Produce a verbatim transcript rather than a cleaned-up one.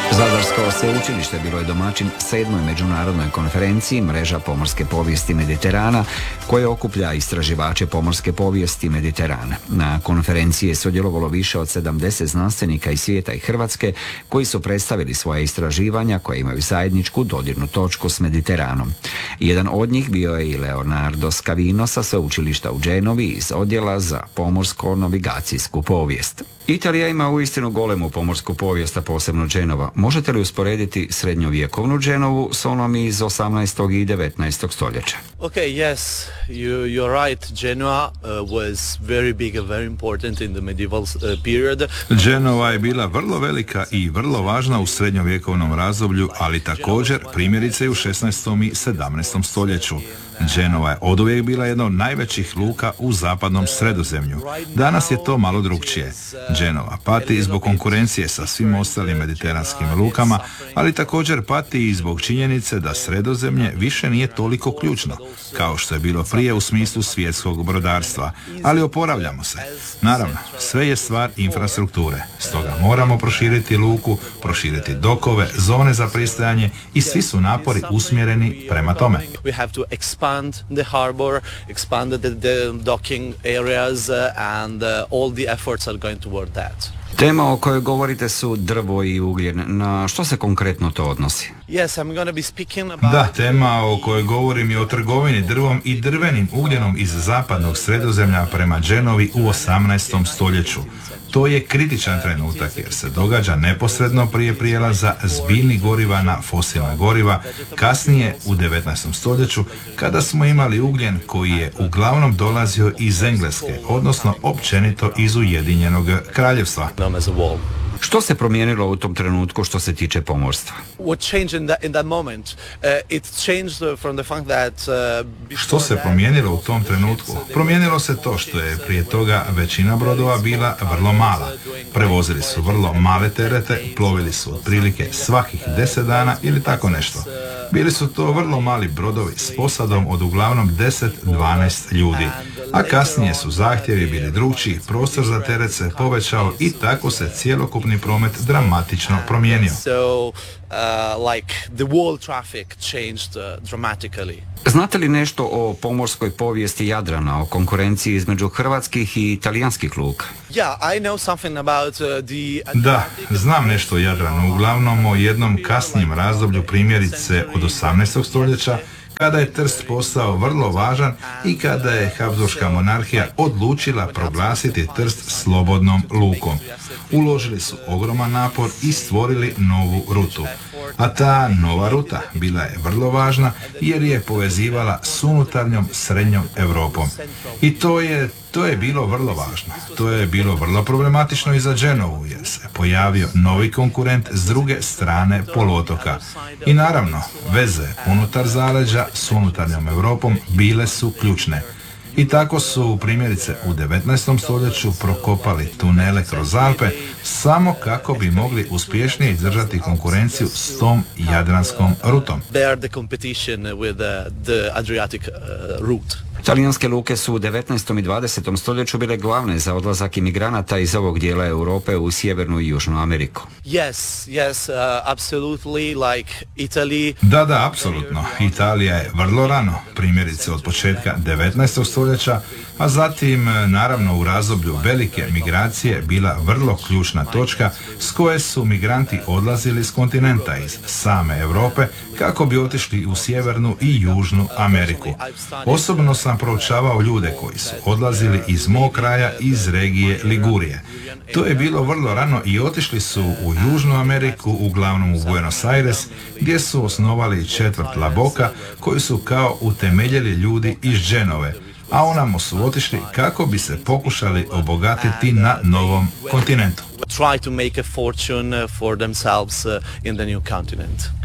Zadarsko sveučilište bilo je domaćin sedmoj međunarodnoj konferenciji Mreža pomorske povijesti Mediterana, koja okuplja istraživače pomorske povijesti Mediterana. Na konferenciji je sudjelovalo više od sedamdeset znanstvenika iz svijeta i Hrvatske, koji su predstavili svoje istraživanja koje imaju zajedničku dodirnu točku s Mediteranom. Jedan od njih bio je i Leonardo Scavino sa sveučilišta u Genovi iz odjela za pomorsko-navigacijsku povijest. Italija ima uistinu golemu pomorsku povijest, a posebno Genova. Možete li usporediti srednjovjekovnu Genovu s onom iz osamnaestog i devetnaestog stoljeća? Okay, yes, you, you're right. Genoa uh, was very big and very important in the medieval uh, period. Genova je bila vrlo velika i vrlo važna u srednjovjekovnom razdoblju, ali također primjerice i u šesnaestom i sedamnaestom stoljeću. Genova je oduvijek bila jedna od najvećih luka u zapadnom Sredozemlju. Danas je to malo drukčije. Genova pati zbog konkurencije sa svim ostalim mediteranskim lukama, ali također pati i zbog činjenice da Sredozemlje više nije toliko ključno, kao što je bilo prije u smislu svjetskog brodarstva. Ali oporavljamo se. Naravno, sve je stvar infrastrukture. Stoga moramo proširiti luku, proširiti dokove, zone za pristajanje i svi su napori usmjereni prema tome. Expand the harbor, expand the, the docking areas uh, and uh, all the efforts are going toward that. Tema o kojoj govorite su drvo i ugljen. Na što se konkretno to odnosi? Yes, I'm gonna be speaking about... Da, tema o kojoj govorim je o trgovini drvom i drvenim ugljenom iz zapadnog Sredozemlja prema Genovi u osamnaestom stoljeću. To je kritičan trenutak jer se događa neposredno prije prijelaza s biljnih goriva na fosilna goriva, kasnije u devetnaestom stoljeću, kada smo imali ugljen koji je uglavnom dolazio iz Engleske, odnosno općenito iz Ujedinjenog Kraljevstva. Što se promijenilo u tom trenutku što se tiče pomorstva? Što se promijenilo u tom trenutku? Promijenilo se to što je prije toga većina brodova bila vrlo mala. Prevozili su vrlo male terete, plovili su otprilike svakih deset dana ili tako nešto. Bili su to vrlo mali brodovi s posadom od uglavnom deset do dvanaest ljudi. A kasnije su zahtjevi bili drukčiji, prostor za teret se povećao i tako se cjelokupni promet dramatično promijenio. Znate li nešto o pomorskoj povijesti Jadrana, o konkurenciji između hrvatskih i italijanskih luka? Da, znam nešto o Jadranu, uglavnom o jednom kasnijem razdoblju, primjerice od osamnaestog stoljeća, kada je Trst postao vrlo važan i kada je Habsburška monarhija odlučila proglasiti Trst slobodnom lukom. Uložili su ogroman napor i stvorili novu rutu. A ta nova ruta bila je vrlo važna jer je povezivala s unutarnjom srednjom Europom. I to je, to je bilo vrlo važno. To je bilo vrlo problematično i za Genovu jer se pojavio novi konkurent s druge strane poluotoka. I naravno, veze unutar zaleđa s unutarnjom Europom bile su ključne. I tako su primjerice u devetnaestom stoljeću prokopali tunele kroz Alpe samo kako bi mogli uspješnije izdržati konkurenciju s tom jadranskom rutom. Talijanske luke su u devetnaestom i dvadesetom stoljeću bile glavne za odlazak imigranata iz ovog dijela Europe u Sjevernu i Južnu Ameriku. Yes, yes, uh, absolutely, like Italy. Da, da, apsolutno. Italija je vrlo rano, primjerice od početka devetnaestog stoljeća, a zatim naravno u razdoblju velike migracije bila vrlo ključna točka s koje su migranti odlazili s kontinenta iz same Europe kako bi otišli u Sjevernu i Južnu Ameriku. Osobno sam proučavao ljude koji su odlazili iz mog kraja, iz regije Ligurije. To je bilo vrlo rano i otišli su u Južnu Ameriku, uglavnom u Buenos Aires, gdje su osnovali četvrt La Boca, koju su kao utemeljili ljudi iz Genove, a onamo su otišli kako bi se pokušali obogatiti na novom kontinentu. Try to make a fortune for themselves in the new continent.